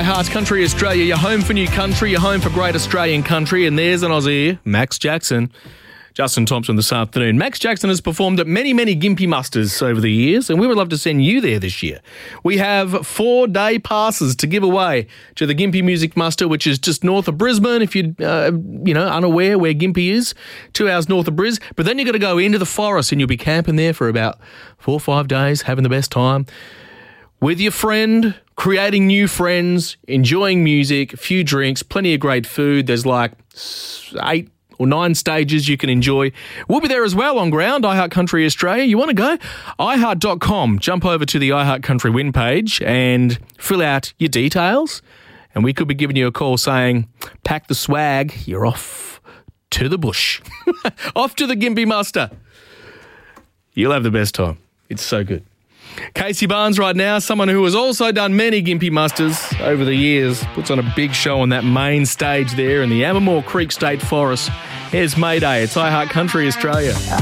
iHeart Country Australia, your home for new country, your home for great Australian country, and there's an Aussie, Max Jackson. Justin Thompson this afternoon. Max Jackson has performed at many, many Gympie Musters over the years, and we would love to send you there this year. We have 4-day passes to give away to the Gympie Music Muster, which is just north of Brisbane, if you're unaware where Gympie is, 2 hours north of Bris. But then you've got to go into the forest, and you'll be camping there for about 4 or 5 days, having the best time with your friend, creating new friends, enjoying music, a few drinks, plenty of great food. There's like 8 or 9 stages you can enjoy. We'll be there as well on ground, iHeart Country Australia. You want to go? iHeart.com. Jump over to the iHeart Country win page and fill out your details. And we could be giving you a call saying, pack the swag, you're off to the bush. Off to the Gympie Muster. You'll have the best time. It's so good. Casey Barnes right now, someone who has also done many Gympie Musters over the years, puts on a big show on that main stage there in the Ambermore Creek State Forest. Here's Mayday. It's iHeart Country Australia.